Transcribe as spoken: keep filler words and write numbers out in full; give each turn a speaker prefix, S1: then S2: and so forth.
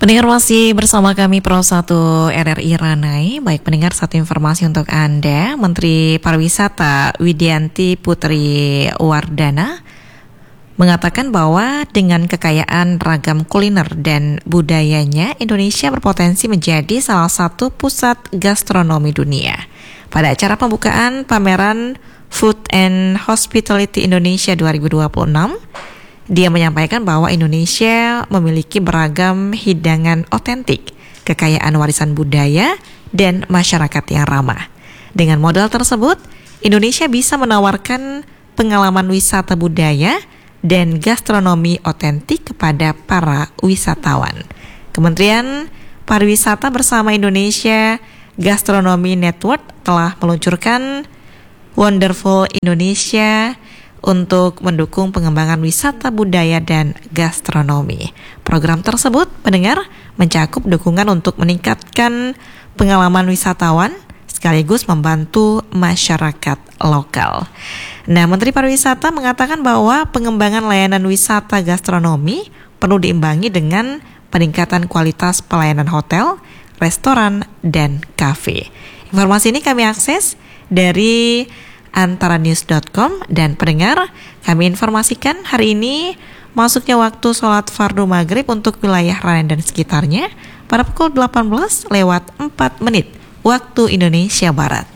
S1: Pendengar masih bersama kami Pro satu R R I Ranai. Baik pendengar, satu informasi untuk Anda. Menteri Pariwisata Widianti Putri Wardana mengatakan bahwa dengan kekayaan ragam kuliner dan budayanya, Indonesia berpotensi menjadi salah satu pusat gastronomi dunia. Pada acara pembukaan pameran Food and Hospitality Indonesia dua ribu dua puluh enam, dia menyampaikan bahwa Indonesia memiliki beragam hidangan otentik, kekayaan warisan budaya, dan masyarakat yang ramah. Dengan modal tersebut, Indonesia bisa menawarkan pengalaman wisata budaya dan gastronomi otentik kepada para wisatawan. Kementerian Pariwisata bersama Indonesia Gastronomy Network telah meluncurkan Wonderful Indonesia untuk mendukung pengembangan wisata budaya dan gastronomi. Program tersebut, pendengar, mencakup dukungan untuk meningkatkan pengalaman wisatawan sekaligus membantu masyarakat lokal. Nah, Menteri Pariwisata mengatakan bahwa pengembangan layanan wisata gastronomi perlu diimbangi dengan peningkatan kualitas pelayanan hotel, restoran, dan kafe. Informasi ini kami akses dari antaranews dot com, dan pendengar, kami informasikan hari ini masuknya waktu sholat fardu maghrib untuk wilayah Ranai dan sekitarnya pada pukul delapan belas lewat empat menit waktu Indonesia Barat.